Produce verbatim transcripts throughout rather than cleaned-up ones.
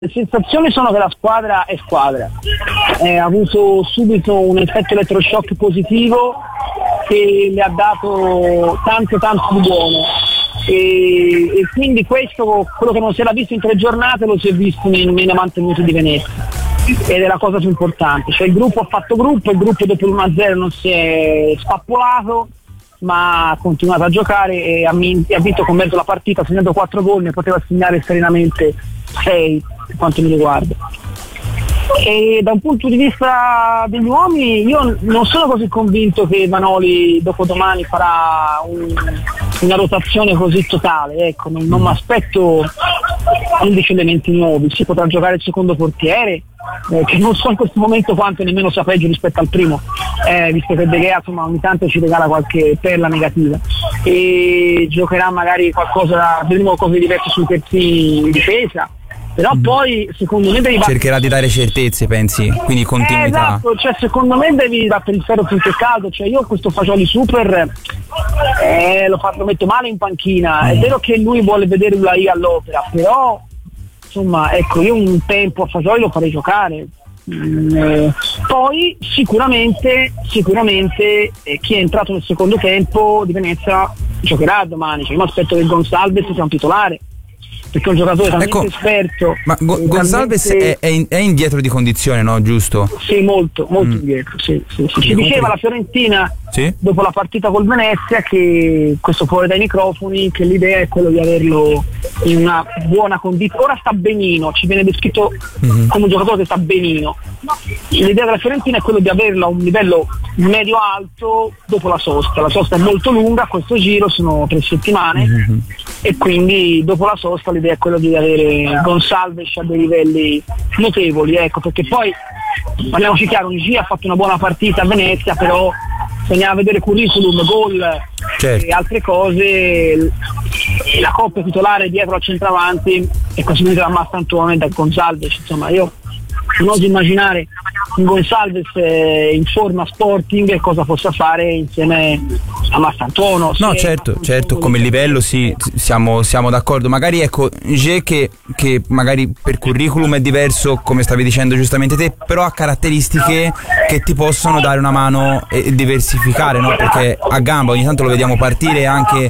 Le sensazioni sono che la squadra è squadra, eh, ha avuto subito un effetto elettroshock positivo che le ha dato tanto tanto di buono e, e quindi questo, quello che non si era visto in tre giornate, lo si è visto nei, nei novanta minuti di Venezia, ed è la cosa più importante. Cioè il gruppo ha fatto gruppo, il gruppo dopo l'uno a zero non si è spappolato, ma ha continuato a giocare e ha, ha vinto con mezzo la partita, segnando quattro gol, ne poteva segnare serenamente sei per quanto mi riguarda. E da un punto di vista degli uomini io non sono così convinto che Vanoli dopodomani farà un, una rotazione così totale, ecco, non, non mi aspetto undici elementi nuovi. Si potrà giocare il secondo portiere, eh, che non so in questo momento quanto nemmeno sia peggio rispetto al primo, eh, visto che De Gea insomma ogni tanto ci regala qualche perla negativa, e giocherà magari qualcosa, vedremo qualcosa di diverso sui terzini in difesa. Però mm. poi secondo me devi bat- cercherà di dare certezze, pensi? Quindi continuità. Eh, esatto, cioè secondo me devi battere il ferro finché è caldo. Cioè io questo Fagioli super eh, lo, fa, lo metto male in panchina. Mm. È vero che lui vuole vedere Ulai all'opera, però insomma ecco, io un tempo a Fagioli lo farei giocare. Mm, eh, poi sicuramente sicuramente eh, chi è entrato nel secondo tempo di Venezia giocherà domani. Cioè io mi aspetto che Gonçalves sia un titolare, perché è un giocatore talmente ecco, esperto. Ma Go- Gonçalves talmente... è, è, in, è indietro di condizione, no? Giusto? Sì, molto, molto mm. indietro. Sì, sì, sì. Ci diceva la Fiorentina sì? dopo la partita col Venezia, che questo fuori dai microfoni, che l'idea è quello di averlo in una buona condizione. Ora sta benino, ci viene descritto mm-hmm. come un giocatore che sta benino. L'idea della Fiorentina è quello di averlo a un livello medio-alto dopo la sosta. La sosta è molto lunga, questo giro sono tre settimane mm-hmm. e quindi dopo la sosta l'idea è quella di avere Gonçalves a dei livelli notevoli, ecco, perché poi parliamoci chiaro, G ha fatto una buona partita a Venezia, però bisognava vedere curriculum, gol certo. e altre cose. La coppia titolare dietro al centravanti è costituita da Mastantone e da Gonçalves, insomma io non oso immaginare un Gonçalves eh, in forma Sporting cosa possa fare insieme a Mastantuono. No, certo, certo, come livello sì, siamo, siamo d'accordo. Magari ecco, G che, che magari per curriculum è diverso, come stavi dicendo giustamente te, però ha caratteristiche che ti possono dare una mano e diversificare, no? Perché a gamba ogni tanto lo vediamo partire anche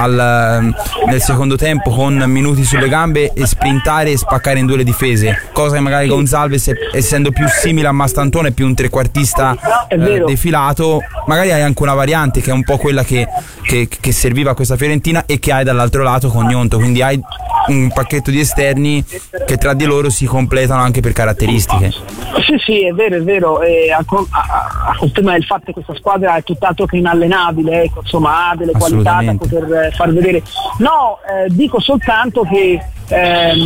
al, nel secondo tempo con minuti sulle gambe e sprintare e spaccare in due le difese, cosa che magari Gonçalves, essendo più simile a Mastantone, più un trequartista eh, defilato, magari hai anche una variante che è un po' quella che, che, che serviva a questa Fiorentina e che hai dall'altro lato con Gnonto, quindi hai un pacchetto di esterni che tra di loro si completano anche per caratteristiche. Sì, sì, è vero, è vero, e a, a, a conferma del fatto che questa squadra è tutt'altro che inallenabile, ecco, insomma ha delle qualità da poter far vedere. No, eh, dico soltanto che ehm,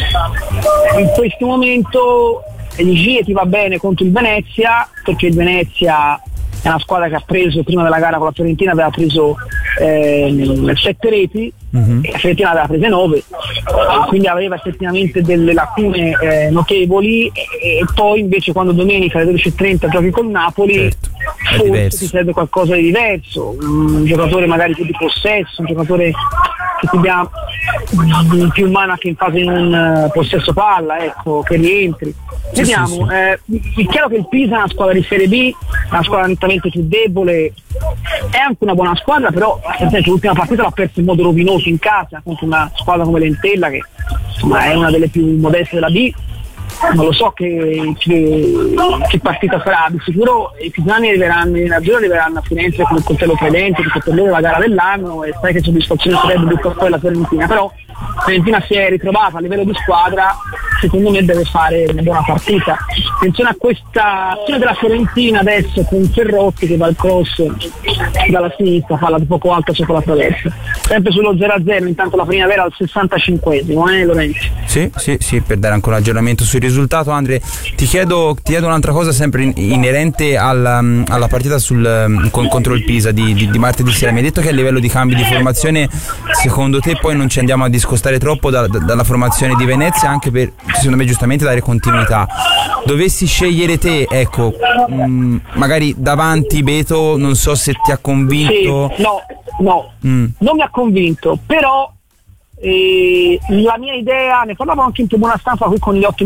in questo momento il G ti va bene contro il Venezia, perché il Venezia è una squadra che ha preso prima della gara con la Fiorentina, aveva preso eh, sette reti mm-hmm. e la Fiorentina aveva prese nove, quindi aveva effettivamente delle lacune eh, notevoli, e, e poi invece quando domenica alle dodici e trenta giochi con Napoli, certo, forse diverso. Ti serve qualcosa di diverso, un giocatore magari più di possesso, un giocatore che ti dia più mano che in fase in un uh, possesso palla, ecco, che rientri. Sì, vediamo, sì, sì. Eh, è chiaro che il Pisa è una squadra di Serie B, una squadra nettamente più debole, è anche una buona squadra, però l'ultima partita l'ha persa in modo rovinoso in casa contro una squadra come l'Entella, che insomma è una delle più modeste della B. Non lo so che, che, che partita sarà, di sicuro i pisani arriveranno in azzurro, arriveranno a Firenze con il coltello credente, perché per loro è la gara dell'anno e sai che soddisfazione sarebbe buttare poi la Fiorentina, però la Fiorentina si è ritrovata a livello di squadra, secondo me deve fare una buona partita. Attenzione a questa azione della Fiorentina adesso con Ferrotti che va al cross dalla sinistra, palla di poco alta sopra la traversa, sempre sullo zero a zero, intanto la primavera al sessantacinquesimo, eh Lorenzo? Sì, sì, sì, per dare ancora un aggiornamento sul risultato. Andre, ti chiedo, ti chiedo un'altra cosa sempre in, inerente alla, alla partita sul, con, contro il Pisa di, di, di martedì sera. Mi hai detto che a livello di cambi di formazione secondo te poi non ci andiamo a discostare troppo da, da, dalla formazione di Venezia, anche per, secondo me, giustamente dare continuità. Dovessi scegliere te, ecco, mh, magari davanti Beto, non so se ti ha convinto. Sì, no, no, mm. non mi ha convinto, però E la mia idea, ne parlavo anche in tribuna stampa qui con gli otto